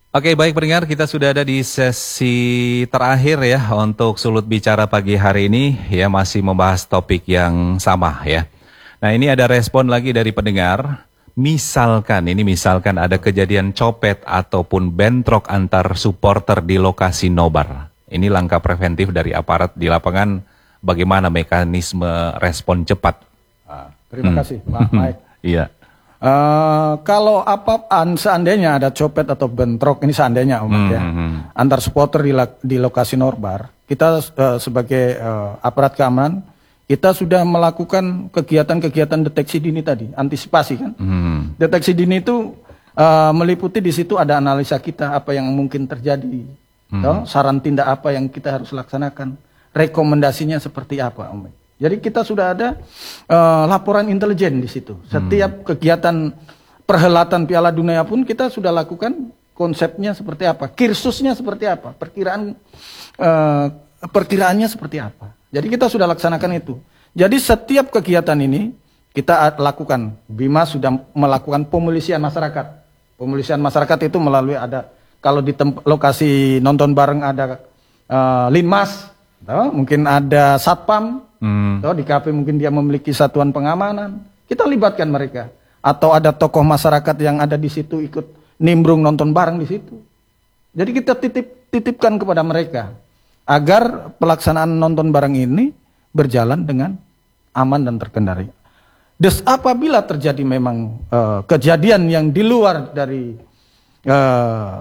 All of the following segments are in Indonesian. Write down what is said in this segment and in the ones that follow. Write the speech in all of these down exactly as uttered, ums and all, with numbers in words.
Oke, baik pendengar, kita sudah ada di sesi terakhir ya untuk Sulut Bicara pagi hari ini ya, masih membahas topik yang sama ya. Nah, ini ada respon lagi dari pendengar. Misalkan ini misalkan ada kejadian copet ataupun bentrok antar supporter di lokasi nobar. Ini langkah preventif dari aparat di lapangan, bagaimana mekanisme respon cepat? Ah, terima hmm. kasih Pak Mike. Iya. Uh, kalau apa seandainya ada copet atau bentrok, ini seandainya Om mm-hmm. ya, antar supporter di, di lokasi nobar, kita uh, sebagai uh, aparat keamanan, kita sudah melakukan kegiatan-kegiatan deteksi dini tadi, antisipasi kan. Mm. Deteksi dini itu uh, meliputi di situ ada analisa kita apa yang mungkin terjadi, mm. toh, saran tindak apa yang kita harus laksanakan, rekomendasinya seperti apa Om. Jadi kita sudah ada uh, laporan intelijen di situ. Setiap hmm. kegiatan perhelatan Piala Dunia pun kita sudah lakukan konsepnya seperti apa, kirsusnya seperti apa, perkiraan uh, perkiraannya seperti apa. Jadi kita sudah laksanakan itu. Jadi setiap kegiatan ini kita lakukan. Bima sudah melakukan pemulisian masyarakat. Pemulisian masyarakat itu melalui ada, kalau di lokasi nonton bareng ada uh, linmas, toh, mungkin ada satpam. Hmm. Toh, di kafe mungkin dia memiliki satuan pengamanan, kita libatkan mereka. Atau ada tokoh masyarakat yang ada di situ ikut nimbrung nonton bareng di situ. Jadi kita titip titipkan kepada mereka agar pelaksanaan nonton bareng ini berjalan dengan aman dan terkendali. Des apabila terjadi memang uh, kejadian yang di luar dari uh,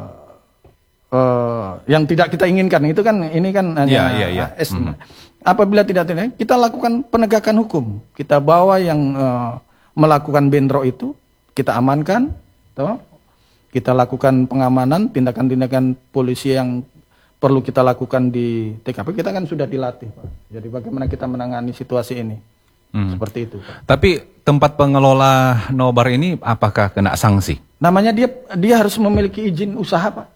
uh, yang tidak kita inginkan, itu kan ini kan hanya yeah, yeah, yeah. S. Mm-hmm. Apabila tidak tidak, kita lakukan penegakan hukum. Kita bawa yang uh, melakukan bentrok itu, kita amankan, toh? Kita lakukan pengamanan, tindakan-tindakan polisi yang perlu kita lakukan di T K P. Kita kan sudah dilatih, Pak. Jadi bagaimana kita menangani situasi ini, hmm. seperti itu, Pak. Tapi tempat pengelola nobar ini apakah kena sanksi? Namanya dia dia harus memiliki izin usaha, Pak.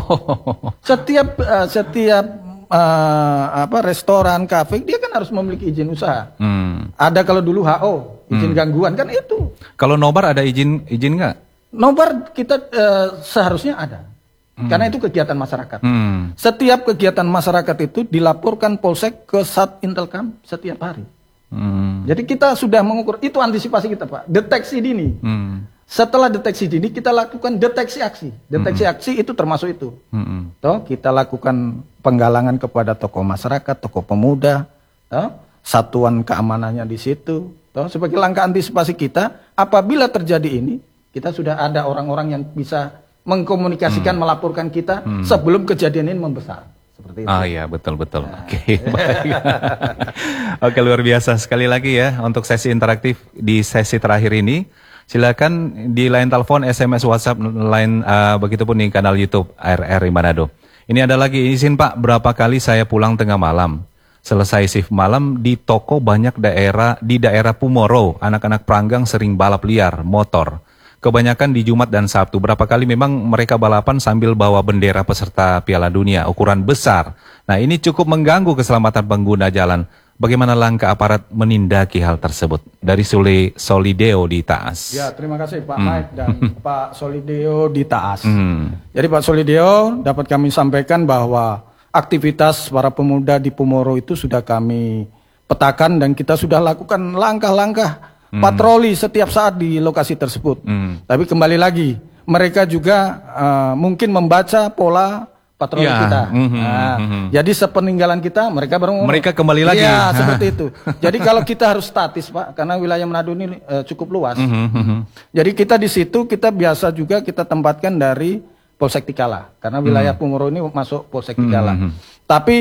setiap uh, setiap Uh, apa restoran, kafe, dia kan harus memiliki izin usaha. Hmm. Ada kalau dulu H O, izin hmm. gangguan kan itu. Kalau nobar ada izin izin nggak? Nobar kita uh, seharusnya ada, hmm. karena itu kegiatan masyarakat. Hmm. Setiap kegiatan masyarakat itu dilaporkan Polsek ke Sat Intelkam setiap hari. Hmm. Jadi kita sudah mengukur, itu antisipasi kita Pak, deteksi dini. Hmm. Setelah deteksi dini kita lakukan deteksi aksi. Deteksi mm-hmm. aksi itu termasuk itu. Mm-hmm. Toh, kita lakukan penggalangan kepada tokoh masyarakat, tokoh pemuda, toh, satuan keamanannya di situ. Toh, sebagai langkah antisipasi kita, apabila terjadi ini, kita sudah ada orang-orang yang bisa mengkomunikasikan, mm. melaporkan kita mm. sebelum kejadian ini membesar. Seperti itu. Ah iya, betul-betul. Nah. Oke, baik. Oke, luar biasa sekali lagi ya untuk sesi interaktif di sesi terakhir ini. Silakan di line telepon, S M S, WhatsApp, line uh, begitupun di kanal YouTube R R I Manado. Ini ada lagi, izin Pak, berapa kali saya pulang tengah malam. Selesai shift malam di toko banyak daerah di daerah Pumoro, anak-anak peranggang sering balap liar motor. Kebanyakan di Jumat dan Sabtu. Berapa kali memang mereka balapan sambil bawa bendera peserta Piala Dunia ukuran besar. Nah, ini cukup mengganggu keselamatan pengguna jalan. Bagaimana langkah aparat menindaki hal tersebut? Dari Sule Solideo di Taas. Ya, terima kasih Pak hmm. Mike dan Pak Solideo di Taas. Hmm. Jadi Pak Solideo, dapat kami sampaikan bahwa aktivitas para pemuda di Pumoro itu sudah kami petakan dan kita sudah lakukan langkah-langkah hmm. patroli setiap saat di lokasi tersebut. Hmm. Tapi kembali lagi, mereka juga uh, mungkin membaca pola patroli ya, kita. Mm-hmm, nah, mm-hmm. Jadi sepeninggalan kita mereka baru mereka kembali lagi. Iya, seperti itu. Jadi kalau kita harus statis, Pak, karena wilayah Manado ini uh, cukup luas. Mm-hmm. Jadi kita di situ kita biasa juga kita tempatkan dari Polsek Tikala, karena wilayah mm-hmm. Pumoro ini masuk Polsek Tikala. Mm-hmm. Tapi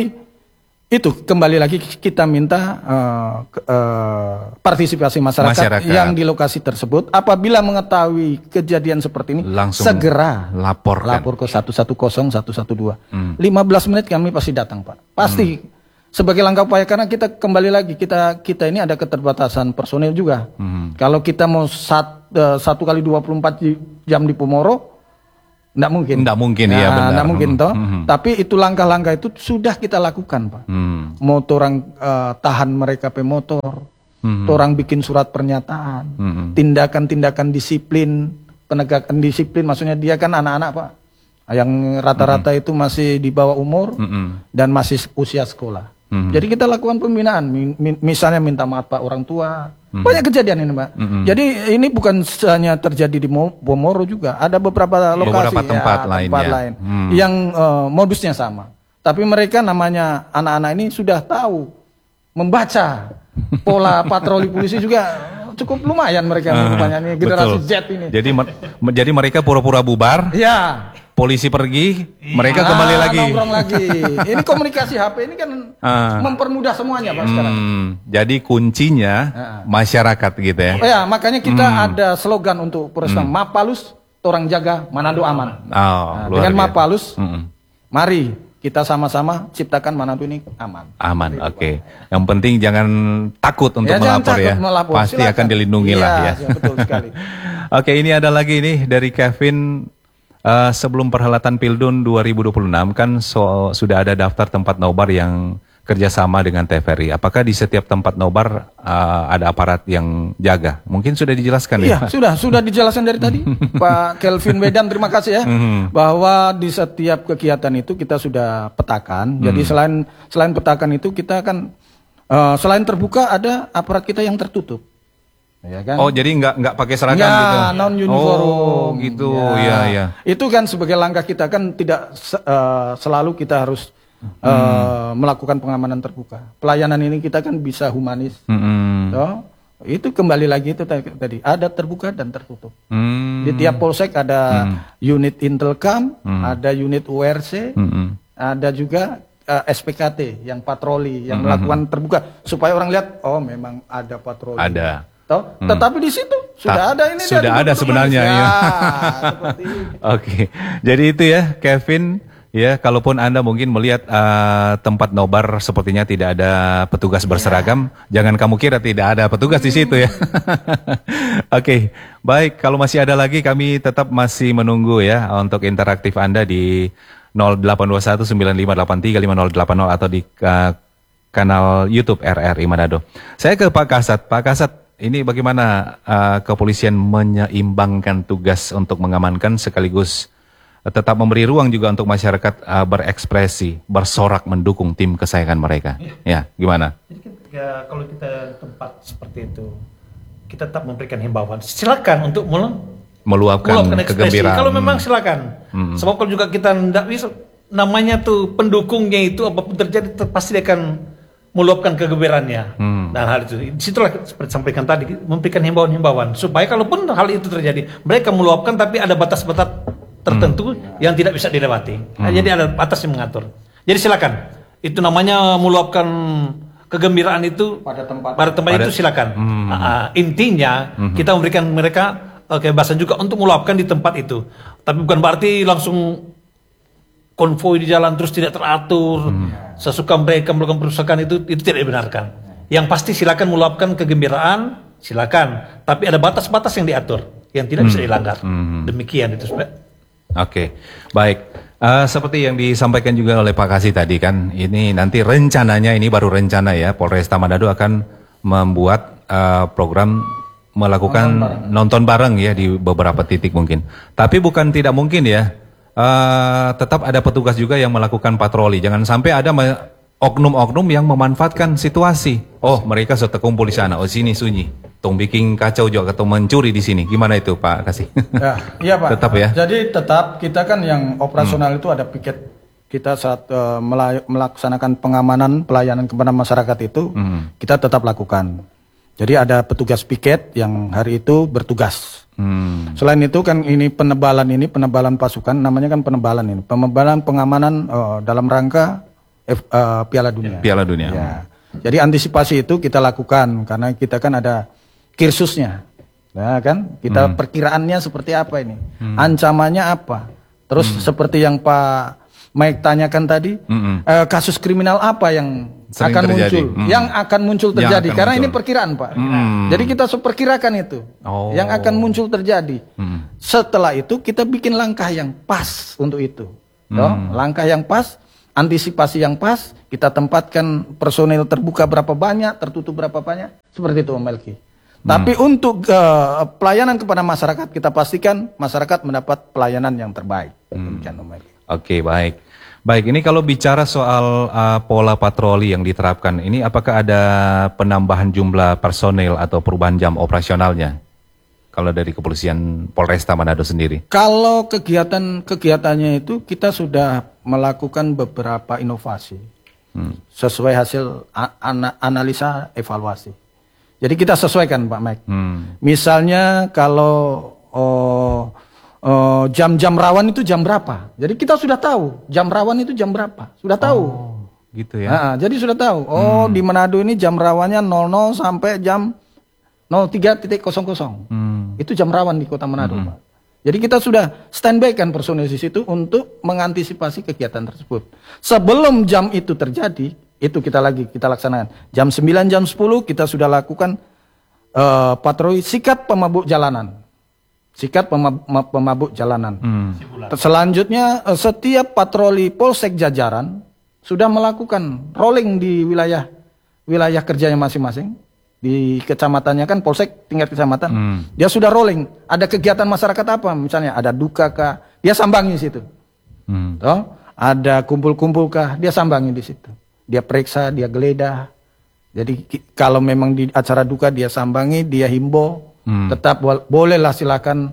itu kembali lagi kita minta uh, uh, partisipasi masyarakat, masyarakat yang di lokasi tersebut. Apabila mengetahui kejadian seperti ini, langsung segera laporkan. lapor ke satu satu nol satu satu dua. Hmm. lima belas menit kami pasti datang, Pak. Pasti hmm. sebagai langkah upaya, karena kita kembali lagi kita kita ini ada keterbatasan personil juga. Hmm. Kalau kita mau sat, uh, satu kali dua puluh empat jam di Pumoro, Nggak mungkin. Nggak mungkin, nah, ya benar. Nggak mungkin toh. Hmm. Tapi itu langkah-langkah itu sudah kita lakukan, Pak. Hmm. Mau orang uh, tahan mereka pe motor, hmm. orang bikin surat pernyataan, tindakan-tindakan hmm. disiplin, penegakan disiplin. Maksudnya dia kan anak-anak, Pak. yang rata-rata mm-hmm. itu masih di bawah umur mm-hmm. dan masih usia sekolah. Mm-hmm. Jadi kita lakukan pembinaan, misalnya minta maaf Pak orang tua. Mm-hmm. Banyak kejadian ini, Mbak. Mm-hmm. Jadi ini bukan hanya terjadi di Bomoro juga, ada beberapa lokasi, beberapa tempat, ya, lain, tempat ya. lain mm. yang uh, modusnya sama. Tapi mereka namanya anak-anak ini sudah tahu membaca pola patroli polisi juga cukup lumayan mereka uh, ini generasi betul. Z ini. Jadi jadi mereka pura-pura bubar. Ya. Polisi pergi, mereka ah, kembali lagi. Nongkrong lagi. Ini komunikasi H P ini kan uh, mempermudah semuanya Pak hmm, sekarang. Jadi kuncinya uh, masyarakat gitu ya. Oh ya, makanya kita hmm. ada slogan untuk Polresta hmm. Mapalus, orang jaga Manado aman. Oh, nah, dengan Mapalus, hmm. mari kita sama-sama ciptakan Manado ini aman. Aman, oke. Okay. Yang penting jangan takut untuk ya, melapor ya. Melapor. Pasti silakan. Akan dilindungi lah ya. Ya betul sekali. Oke, ini ada lagi nih dari Kevin. Uh, sebelum perhelatan Pildun dua ribu dua puluh enam kan so, sudah ada daftar tempat nobar yang kerjasama dengan T V R I. Apakah di setiap tempat nobar uh, ada aparat yang jaga? Mungkin sudah dijelaskan iya, ya? Iya, sudah. Sudah dijelaskan dari tadi. Pak Kelvin Wedan, terima kasih ya. Bahwa di setiap kegiatan itu kita sudah petakan. Jadi selain selain petakan itu kita kan, uh, selain terbuka ada aparat kita yang tertutup. Ya kan? Oh jadi nggak nggak pakai seragam ya, gitu? non uniform. Oh gitu, ya ya. Itu kan sebagai langkah kita kan tidak uh, selalu kita harus uh, hmm. melakukan pengamanan terbuka. Pelayanan ini kita kan bisa humanis. Hmm. So, itu kembali lagi itu tadi ada terbuka dan tertutup. Hmm. Di tiap polsek ada hmm. unit Intelcam, hmm. ada unit U R C, hmm. ada juga uh, S P K T yang patroli yang hmm. melakukan terbuka supaya orang lihat oh memang ada patroli. Ada. Toh, hmm. Tetapi di situ sudah Ta ada ini sudah ada sebenarnya ya. ya. Oke, okay. Jadi itu ya Kevin ya, kalaupun Anda mungkin melihat uh, tempat nobar sepertinya tidak ada petugas berseragam, ya. Jangan kamu kira tidak ada petugas hmm. di situ ya. Oke, okay. Baik, kalau masih ada lagi kami tetap masih menunggu ya untuk interaktif Anda di nol delapan dua satu sembilan lima delapan tiga lima nol delapan nol atau di uh, kanal YouTube R R I Manado. Saya ke Pak Kasat, Pak Kasat. Ini bagaimana uh, kepolisian menyeimbangkan tugas untuk mengamankan sekaligus uh, tetap memberi ruang juga untuk masyarakat uh, berekspresi, bersorak mendukung tim kesayangan mereka. Ya, ya gimana? Jadi ketika, kalau kita tempat seperti itu, kita tetap memberikan himbauan. Silakan untuk mul meluapkan, meluapkan kegembiraan. Kalau memang silakan. Hmm. Sebab kalau juga kita tidak bisa, namanya tuh pendukungnya itu apapun terjadi pasti dia akan meluapkan kegembiraannya. Hmm. Dan hal itu, disitulah seperti sampaikan tadi, memberikan himbauan-himbauan supaya kalaupun hal itu terjadi, mereka meluapkan tapi ada batas-batas tertentu hmm. yang tidak bisa dilewati. Nah, hmm. jadi ada batas yang mengatur. Jadi silakan. Itu namanya meluapkan kegembiraan itu pada tempat, pada tempat pada, itu silakan. Hmm. Uh, intinya hmm. kita memberikan mereka uh, kebebasan juga untuk meluapkan di tempat itu. Tapi bukan berarti langsung konvoi di jalan terus tidak teratur, hmm. sesuka mereka melakukan perusakan itu itu tidak dibenarkan. Yang pasti silakan meluapkan kegembiraan, silakan. Tapi ada batas-batas yang diatur, yang tidak hmm. bisa dilanggar. Hmm. Demikian itu, Pak. Oke, okay. Baik. Uh, seperti yang disampaikan juga oleh Pak Kasih tadi kan, ini nanti rencananya ini baru rencana ya, Polresta Manado akan membuat uh, program melakukan nonton bareng. nonton bareng ya di beberapa titik mungkin. Tapi bukan tidak mungkin ya. Uh, tetap ada petugas juga yang melakukan patroli. Jangan sampai ada oknum-oknum yang memanfaatkan situasi. Oh, mereka sudah kumpul di sana. Oh, sini sunyi. Tung bikin kacau juga atau mencuri di sini. Gimana itu, Pak Kasih? Ya, iya, Pak. Tetap ya. Jadi tetap kita kan yang operasional hmm. itu ada piket. Kita saat uh, melaksanakan pengamanan pelayanan kepada masyarakat itu, hmm. kita tetap lakukan. Jadi ada petugas piket yang hari itu bertugas. Hmm. Selain itu kan ini penebalan ini penebalan pasukan, namanya kan penebalan ini, penebalan pengamanan uh, dalam rangka F, uh, Piala Dunia. Piala Dunia. Ya. Jadi antisipasi itu kita lakukan karena kita kan ada kirsusnya, ya kan? Kita hmm. perkiraannya seperti apa ini, hmm. ancamannya apa? Terus hmm. seperti yang Pak Mike tanyakan tadi, hmm. uh, kasus kriminal apa yang sering akan terjadi. muncul, hmm. yang akan muncul terjadi, karena muncul. Ini perkiraan Pak. Hmm. Jadi kita perkirakan itu, oh. yang akan muncul terjadi. Hmm. Setelah itu kita bikin langkah yang pas untuk itu, hmm. Loh, langkah yang pas, antisipasi yang pas, kita tempatkan personil terbuka berapa banyak, tertutup berapa banyak, seperti itu Om Melki. Tapi untuk uh, pelayanan kepada masyarakat, kita pastikan masyarakat mendapat pelayanan yang terbaik. Hmm. Oke, okay, baik. Baik, ini kalau bicara soal uh, pola patroli yang diterapkan, ini apakah ada penambahan jumlah personel atau perubahan jam operasionalnya? Kalau dari kepolisian Polresta Manado sendiri? Kalau kegiatan-kegiatannya itu kita sudah melakukan beberapa inovasi. Hmm. Sesuai hasil an analisa evaluasi. Jadi kita sesuaikan Pak Mike. Hmm. Misalnya kalau oh, oh, jam-jam rawan itu jam berapa. Jadi kita sudah tahu jam rawan itu jam berapa. Sudah tahu. Oh, gitu ya. Nah, jadi sudah tahu. Oh hmm. di Manado ini jam rawannya nol nol sampai jam nol tiga nol nol. Hmm. Itu jam rawan di Kota Manado hmm. Pak. Jadi kita sudah standby kan personil di situ untuk mengantisipasi kegiatan tersebut. Sebelum jam itu terjadi, itu kita lagi kita laksanakan. Jam sembilan, jam sepuluh kita sudah lakukan uh, patroli sikat pemabuk jalanan. Sikat pemab pemabuk jalanan. Hmm. Selanjutnya uh, setiap patroli Polsek jajaran sudah melakukan rolling di wilayah wilayah kerjanya masing-masing. Di kecamatannya kan Polsek tingkat kecamatan. Hmm. Dia sudah rolling. Ada kegiatan masyarakat apa? Misalnya ada duka kah? Dia sambangi situ. Hmm. Toh? Ada kumpul-kumpul kah? Dia sambangi di situ. Dia periksa, dia geledah. Jadi kalau memang di acara duka dia sambangi, dia himbau, hmm. tetap bolehlah silakan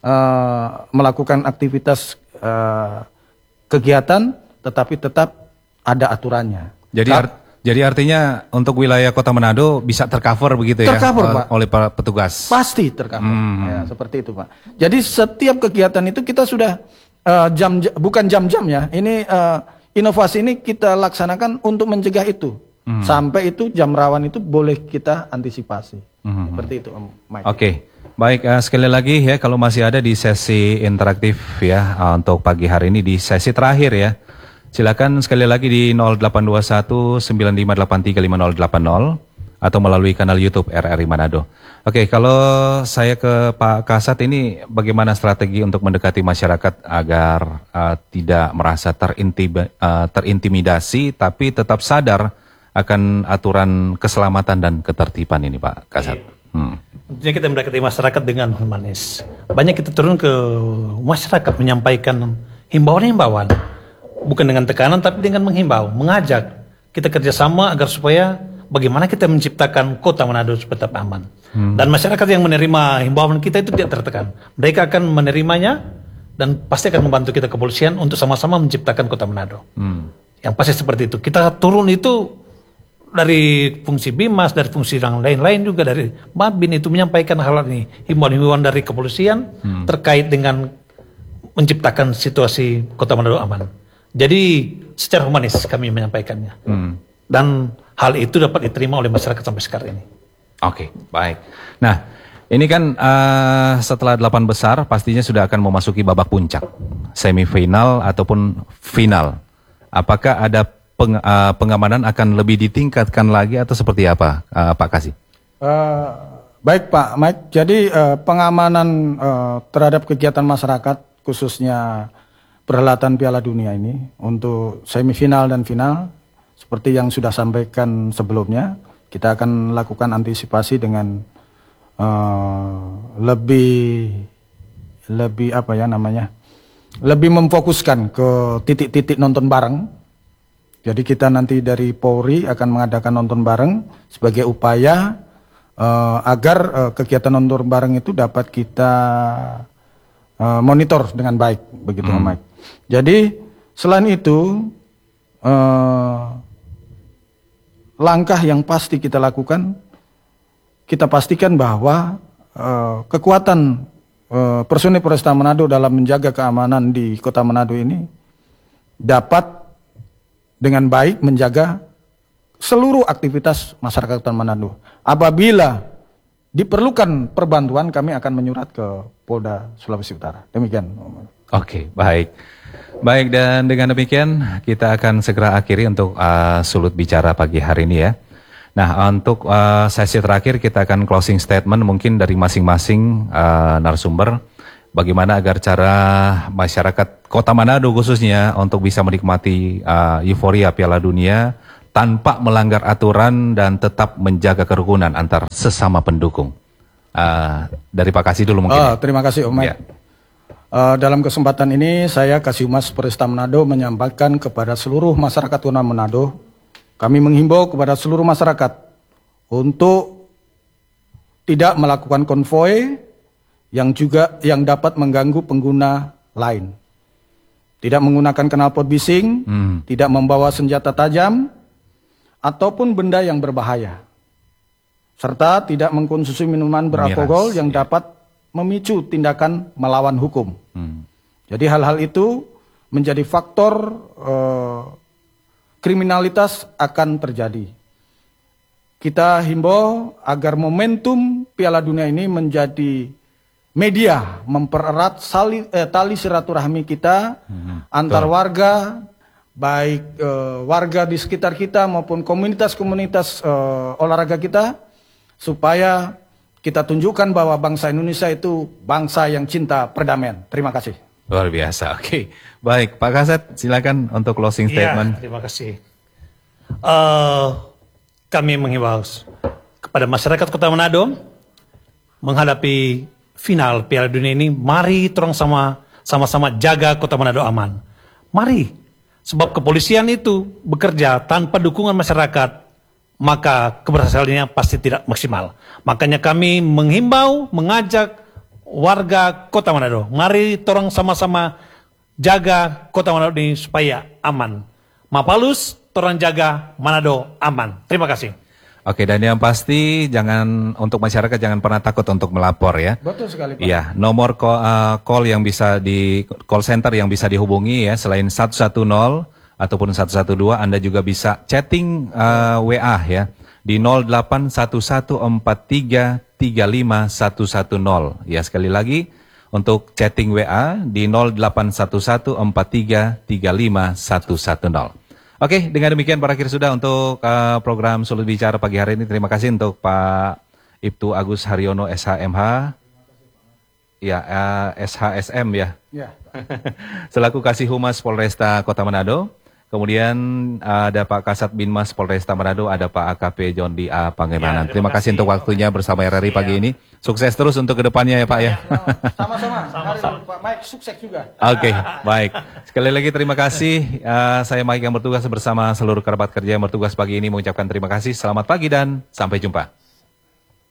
uh, melakukan aktivitas uh, kegiatan, tetapi tetap ada aturannya. Jadi art jadi artinya untuk wilayah Kota Manado bisa tercover begitu ya? Tercover Pak. Oleh para petugas? Pasti tercover. Hmm. Ya, seperti itu Pak. Jadi setiap kegiatan itu kita sudah uh, jam bukan jam-jam ya. Ini uh, inovasi ini kita laksanakan untuk mencegah itu. Hmm. Sampai itu jam rawan itu boleh kita antisipasi. Hmm. Seperti itu Om Mike. Oke. Okay. Baik, uh, sekali lagi ya kalau masih ada di sesi interaktif ya uh, untuk pagi hari ini di sesi terakhir ya. Silakan sekali lagi di nol delapan dua satu sembilan lima delapan tiga lima nol delapan nol atau melalui kanal YouTube R R I Manado. Oke, kalau saya ke Pak Kasat ini bagaimana strategi untuk mendekati masyarakat agar uh, tidak merasa uh, terintimidasi tapi tetap sadar akan aturan keselamatan dan ketertiban ini Pak Kasat? Hmm. Tentunya kita mendekati masyarakat dengan humanis. Banyak kita turun ke masyarakat menyampaikan himbauan-himbauan. Bukan dengan tekanan tapi dengan menghimbau, mengajak kita kerjasama agar supaya bagaimana kita menciptakan Kota Manado supaya tetap aman. Hmm. Dan masyarakat yang menerima himbauan kita itu tidak tertekan. Mereka akan menerimanya dan pasti akan membantu kita kepolisian untuk sama-sama menciptakan Kota Manado. Hmm. Yang pasti seperti itu. Kita turun itu dari fungsi Bimas, dari fungsi yang lain-lain juga dari Mabin itu menyampaikan hal ini. Himbauan-himbauan dari kepolisian hmm. terkait dengan menciptakan situasi Kota Manado aman. Jadi secara humanis kami menyampaikannya. Hmm. Dan hal itu dapat diterima oleh masyarakat sampai sekarang ini. Oke, okay, baik. Nah, ini kan uh, setelah delapan besar pastinya sudah akan memasuki babak puncak. Semifinal ataupun final. Apakah ada peng, uh, pengamanan akan lebih ditingkatkan lagi atau seperti apa uh, Pak Kasih? Uh, baik Pak Mike, jadi uh, pengamanan uh, terhadap kegiatan masyarakat khususnya perhelatan Piala Dunia ini untuk semifinal dan final seperti yang sudah sampaikan sebelumnya, kita akan lakukan antisipasi dengan uh, lebih lebih apa ya namanya lebih memfokuskan ke titik-titik nonton bareng. Jadi kita nanti dari Polri akan mengadakan nonton bareng sebagai upaya uh, agar uh, kegiatan nonton bareng itu dapat kita uh, monitor dengan baik, begitu hmm. Mike. Jadi selain itu eh, langkah yang pasti kita lakukan, kita pastikan bahwa eh, kekuatan eh, personil Polresta Manado dalam menjaga keamanan di Kota Manado ini dapat dengan baik menjaga seluruh aktivitas masyarakat Kota Manado. Apabila diperlukan perbantuan, kami akan menyurat ke Polda Sulawesi Utara. Demikian. Oke, baik. Baik, dan dengan demikian kita akan segera akhiri untuk uh, sulut bicara pagi hari ini ya. Nah, untuk uh, sesi terakhir kita akan closing statement mungkin dari masing-masing uh, narasumber. Bagaimana agar cara masyarakat Kota Manado khususnya untuk bisa menikmati uh, euforia Piala Dunia tanpa melanggar aturan dan tetap menjaga kerukunan antar sesama pendukung. Uh, dari Pak Kasih dulu mungkin. Oh, terima kasih Om Mike. Ya. Uh, dalam kesempatan ini saya Kasihumas Polresta Manado menyampaikan kepada seluruh masyarakat Kota Manado, kami menghimbau kepada seluruh masyarakat untuk tidak melakukan konvoi yang juga yang dapat mengganggu pengguna lain. Tidak menggunakan knalpot bising, hmm. tidak membawa senjata tajam ataupun benda yang berbahaya. Serta tidak mengkonsumsi minuman beralkohol yang ya. dapat memicu tindakan melawan hukum. Hmm. Jadi hal-hal itu menjadi faktor eh, kriminalitas akan terjadi. Kita himbau agar momentum Piala Dunia ini menjadi media mempererat sali, eh, tali silaturahmi kita hmm. antar Betul. warga, baik eh, warga di sekitar kita maupun komunitas-komunitas eh, olahraga kita, supaya kita tunjukkan bahwa bangsa Indonesia itu bangsa yang cinta perdamaian. Terima kasih. Luar biasa. Oke, baik Pak Kasat, silakan untuk closing statement. Ya, terima kasih. Uh, kami menghimbau kepada masyarakat Kota Manado menghadapi final Piala Dunia ini. Mari terong sama sama-sama jaga Kota Manado aman. Mari, sebab kepolisian itu bekerja tanpa dukungan masyarakat, maka keberhasilannya pasti tidak maksimal. Makanya kami menghimbau, mengajak warga Kota Manado, mari torong sama-sama jaga Kota Manado ini supaya aman. Mapalus, torong jaga Manado aman. Terima kasih. Oke, dan yang pasti jangan untuk masyarakat jangan pernah takut untuk melapor ya. Betul sekali Pak. Iya, nomor call, uh, call yang bisa di call center yang bisa dihubungi ya selain satu satu nol ataupun satu satu dua, Anda juga bisa chatting uh, W A ya di nol delapan satu satu empat tiga tiga lima satu satu nol. Ya, sekali lagi untuk chatting W A di nol delapan satu satu empat tiga tiga lima satu satu nol. Oke, dengan demikian berakhir sudah untuk uh, program Sulut Bicara pagi hari ini. Terima kasih untuk Pak Ibtu Agus Haryono S H M H. Ya, uh, S H S M ya. Ya. Selaku Kasihumas Polresta Kota Manado. Kemudian ada Pak Kasat Binmas Polresta Manado, ada Pak A K P John D A Pangemanan. Ya, terima, terima kasih untuk waktunya bersama R R I ya. Pagi ini. Sukses terus untuk kedepannya ya Pak ya. Sama-sama. Pak Mike sukses juga. Oke, okay, baik. Sekali lagi terima kasih. Uh, saya Mike yang bertugas bersama seluruh kerabat kerja yang bertugas pagi ini mengucapkan terima kasih. Selamat pagi dan sampai jumpa.